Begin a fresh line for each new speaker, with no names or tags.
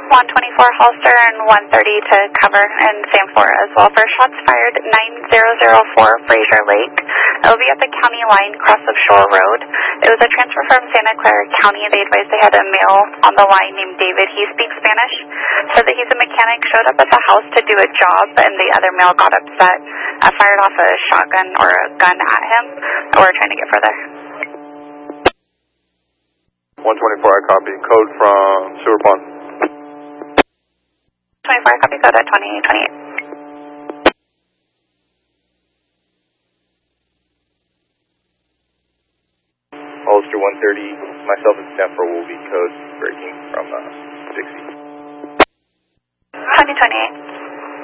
124 Holster and 130 to cover, and same for as well for shots fired 9004 Fraser Lake. It will be at the county line, cross of Shore Road. It was a transfer from Santa Clara County. They advised they had a male on the line named David. He speaks Spanish. Said that he's a mechanic, showed up at the house to do a job, and the other male got upset, fired off a shotgun or a gun at him. We're trying to get further.
124, I copy. Code from Sewer Pond.
24, I copy. Code at 2028.
Holster 130, myself and Stanford will be code breaking from 60.
2028.